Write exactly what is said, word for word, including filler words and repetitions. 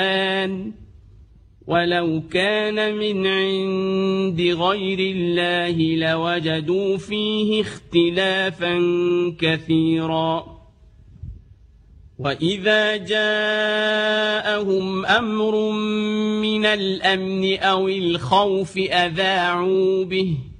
ولو كان من عند غير الله لوجدوا فيه اختلافا كثيرا وإذا جاءهم أمر من الأمن أو الخوف أذاعوا به